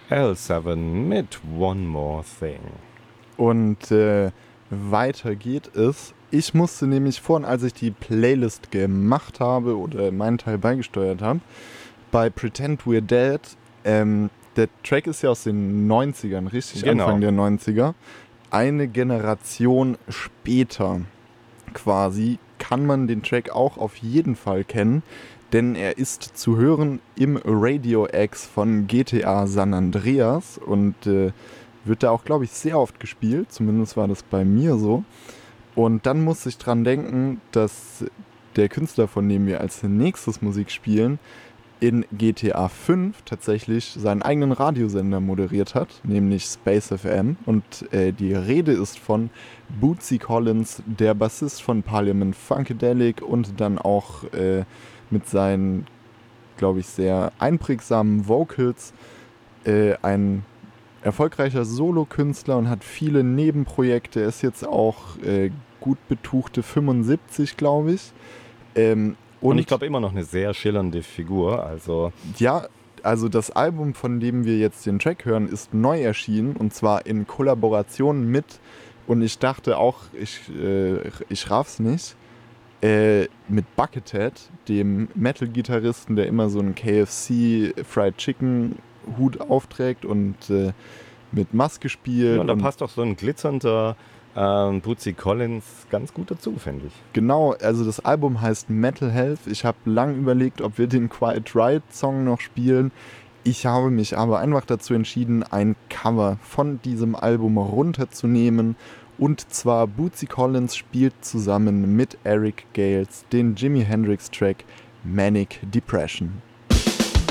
L7 mit One More Thing. Und weiter geht es. Ich musste nämlich vorhin, als ich die Playlist gemacht habe oder meinen Teil beigesteuert habe, bei Pretend We're Dead, der Track ist ja aus den 90ern, richtig? Genau. Anfang der 90er. Eine Generation später quasi kann man den Track auch auf jeden Fall kennen, denn er ist zu hören im Radio X von GTA San Andreas und wird da auch, glaube ich, sehr oft gespielt. Zumindest war das bei mir so. Und dann muss ich dran denken, dass der Künstler, von dem wir als nächstes Musik spielen, in GTA 5 tatsächlich seinen eigenen Radiosender moderiert hat, nämlich Space FM. Und die Rede ist von Bootsy Collins, der Bassist von Parliament Funkadelic und dann auch mit seinen, glaube ich, sehr einprägsamen Vocals ein erfolgreicher Solokünstler und hat viele Nebenprojekte. Er ist jetzt auch gut betuchte 75, glaube ich. Und ich glaube immer noch eine sehr schillernde Figur. Also ja, also das Album, von dem wir jetzt den Track hören, ist neu erschienen und zwar in Kollaboration mit, und ich dachte auch, ich raff's nicht, mit Buckethead, dem Metal-Gitarristen, der immer so einen KFC Fried Chicken Hut aufträgt und mit Maske spielt. ja, und da passt doch so ein glitzernder Bootsy Collins ganz gut dazu, finde ich. Genau, also das Album heißt Metal Health. Ich habe lang überlegt, ob wir den Quiet Riot Song noch spielen. Ich habe mich aber einfach dazu entschieden, ein Cover von diesem Album runterzunehmen. Und zwar Bootsy Collins spielt zusammen mit Eric Gales den Jimi Hendrix Track Manic Depression.